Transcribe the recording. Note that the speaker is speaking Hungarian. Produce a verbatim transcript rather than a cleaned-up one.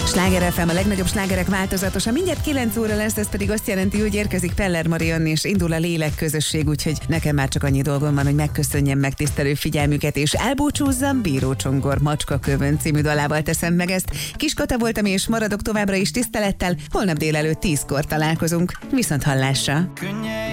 Sláger ef em, a legnagyobb slágerek változatosan. Mindjárt kilenc óra lesz, ez pedig azt jelenti, hogy érkezik Peller Mariann, és indul a Lélekközösség, úgyhogy nekem már csak annyi dolgom van, hogy megköszönjem megtisztelő figyelmüket, és elbúcsúzzam Bíró Csongor Macska Kövön című dalával teszem meg ezt. Kis Kata voltam, és maradok továbbra is tisztelettel. Holnap délelőtt tízkor találkozunk. Viszont hallásra!